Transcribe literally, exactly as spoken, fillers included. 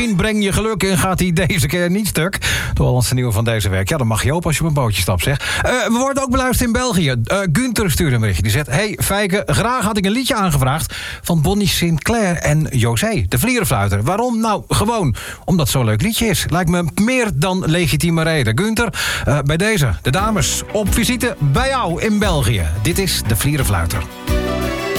Breng je geluk en gaat hij deze keer niet stuk. De Hollandse nieuwe van deze week. Ja, dan mag je op als je op een bootje stapt, zeg. Uh, we worden ook beluisterd in België. Uh, Gunther stuurde een berichtje. Die zegt: hey, Fijke, graag had ik een liedje aangevraagd van Bonnie Sinclair en José, de vlierenfluiter. Waarom? Nou, gewoon omdat het zo'n leuk liedje is. Lijkt me meer dan legitieme reden. Gunther, uh, bij deze, de dames, op visite bij jou in België. Dit is de vlierenfluiter.